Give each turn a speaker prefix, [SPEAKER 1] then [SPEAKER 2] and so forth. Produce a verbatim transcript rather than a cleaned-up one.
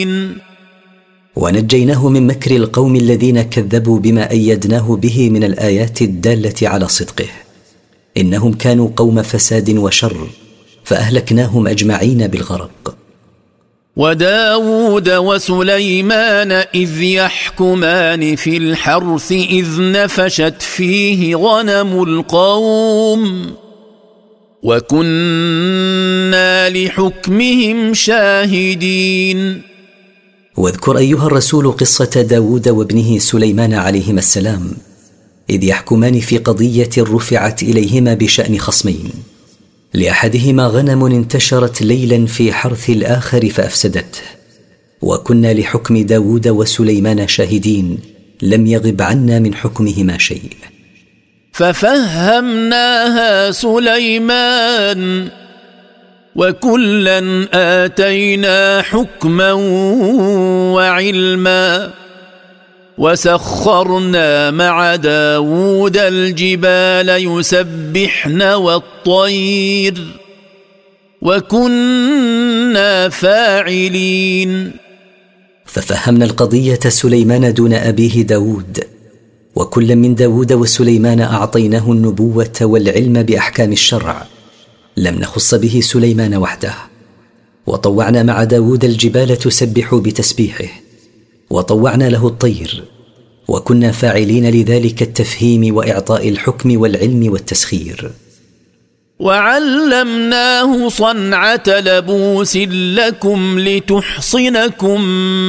[SPEAKER 1] ونجيناه من مكر القوم الذين كذبوا بما أيدناه به من الآيات الدالة على صدقه، إنهم كانوا قوم فساد وشر، فأهلكناهم أجمعين بالغرق.
[SPEAKER 2] وداود وسليمان إذ يحكمان في الحرث إذ نفشت فيه غنم القوم وكنا لحكمهم شاهدين.
[SPEAKER 1] واذكر أيها الرسول قصة داود وابنه سليمان عليهما السلام إذ يحكمان في قضية رفعت إليهما بشأن خصمين، لأحدهما غنم انتشرت ليلا في حرث الآخر فأفسدته، وكنا لحكم داود وسليمان شاهدين، لم يغب عنا من حكمهما شيء.
[SPEAKER 2] ففهمناها سليمان وكلا آتينا حكما وعلما وسخرنا مع داود الجبال يسبحن والطير وكنا فاعلين.
[SPEAKER 1] ففهمنا القضية سليمان دون أبيه داود، وكل من داود وسليمان أعطيناه النبوة والعلم بأحكام الشرع، لم نخص به سليمان وحده. وطوعنا مع داود الجبال تسبح بتسبيحه، وطوعنا له الطير، وكنا فاعلين لذلك التفهيم وإعطاء الحكم والعلم والتسخير.
[SPEAKER 2] وعلمناه صنعة لبوس لكم لتحصنكم